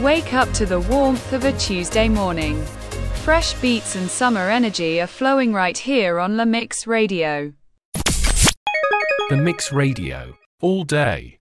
Wake up to the warmth of a Tuesday morning. Fresh beats and summer energy are flowing right here on La Mix Radio. The Mix Radio. All day.